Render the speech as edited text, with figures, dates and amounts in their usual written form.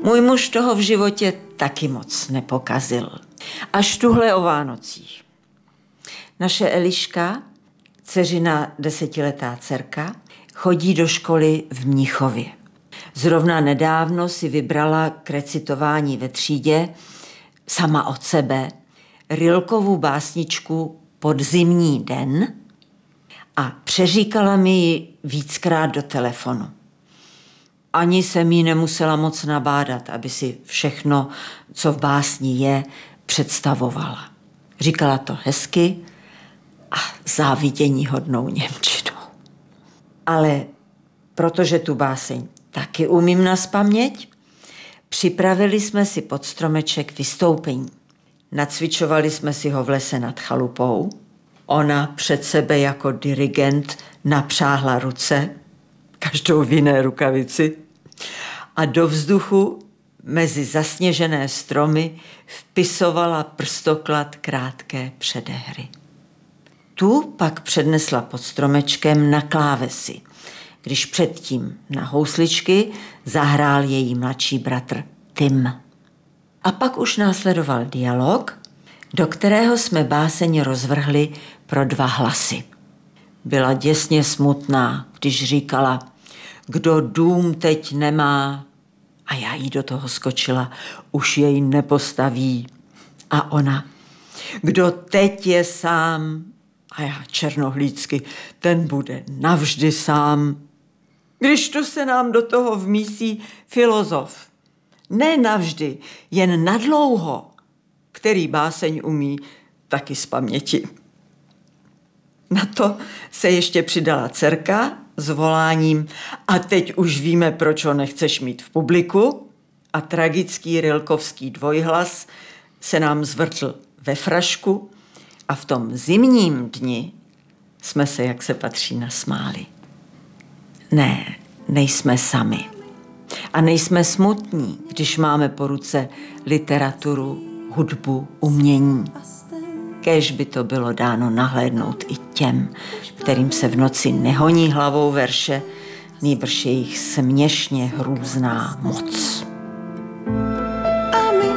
Můj muž toho v životě taky moc nepokazil. Až tuhle o Vánocích. Naše Eliška, dceřina 10letá dcerka, chodí do školy v Mnichově. Zrovna nedávno si vybrala k recitování ve třídě sama od sebe Rilkovu básničku Podzimní den a přeříkala mi ji víckrát do telefonu. Ani jsem jí nemusela moc nabádat, aby si všechno, co v básni je, představovala. Říkala to hezky a záviděníhodnou němčinou. Ale protože tu báseň taky umím nazpaměť, připravili jsme si pod stromeček vystoupení. Nacvičovali jsme si ho v lese nad chalupou. Ona před sebe jako dirigent napřáhla ruce, každou v jiné rukavici, a do vzduchu mezi zasněžené stromy vpisovala prstoklad krátké předehry. Tu pak přednesla pod stromečkem na klávesi, když předtím na housličky zahrál její mladší bratr Tim. A pak už následoval dialog, do kterého jsme báseň rozvrhli pro 2 hlasy. Byla děsně smutná, když říkala, kdo dům teď nemá, a já jí do toho skočila, už jej nepostaví. A ona, kdo teď je sám, a já černohlídsky, ten bude navždy sám. Když to se nám do toho vmísí filozof, ne navždy, jen nadlouho, který báseň umí taky z paměti. Na to se ještě přidala dcerka s voláním a teď už víme, proč ho nechceš mít v publiku, a tragický rilkovský dvojhlas se nám zvrtl ve frašku a v tom zimním dni jsme se, jak se patří, nasmáli. Ne, nejsme sami. A nejsme smutní, když máme po ruce literaturu, hudbu, umění. Kéž by to bylo dáno nahlédnout i těm, kterým se v noci nehoní hlavou verše, nýbrž je jich směšně hrůzná moc.